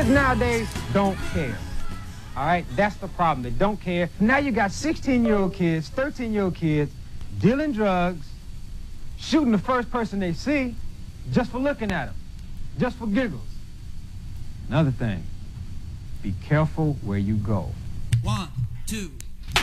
nowadays don't care. All right, that's the problem. They don't care. Now you got 16-year-old kids, 13-year-old kids dealing drugs, shooting the first person they see just for looking at them, just for giggles. Another thing, be careful where you go. 1, 2.